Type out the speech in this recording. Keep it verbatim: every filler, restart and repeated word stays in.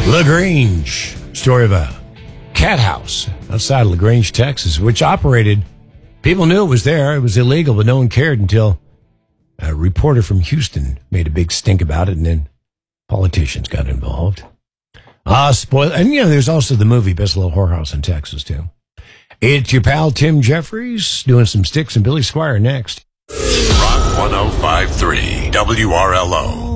LaGrange. Story of a cat house outside of LaGrange, Texas, which operated. People knew it was there. It was illegal, but no one cared until a reporter from Houston made a big stink about it, and then politicians got involved. Ah, spoil. And, you know, there's also the movie Best Little Whorehouse in Texas, too. It's your pal Tim Jeffries doing some Sticks and Billy Squire next. Rock one oh five point three W R L O.